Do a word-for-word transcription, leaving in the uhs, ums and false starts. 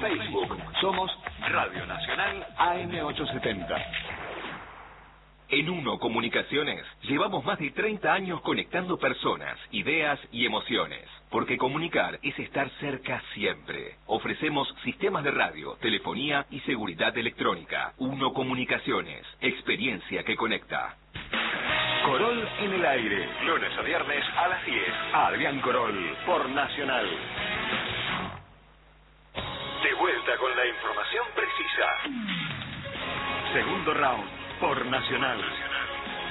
Facebook. Somos Radio Nacional A M ochocientos setenta. En Uno Comunicaciones llevamos más de treinta años conectando personas, ideas y emociones. Porque comunicar es estar cerca siempre. Ofrecemos sistemas de radio, telefonía y seguridad electrónica. Uno Comunicaciones, experiencia que conecta. Corol en el aire, lunes a viernes a las diez. Adrián Corol, por Nacional. De vuelta con la información precisa. Segundo round, por Nacional.